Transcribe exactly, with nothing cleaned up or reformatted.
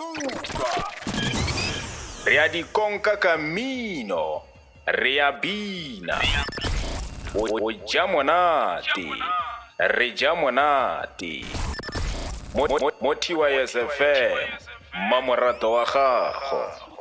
Re a di konka ka mmino, re a bina. O ja monate, re ja monate. Mo T Y S F M, mmamoratwa wa gago.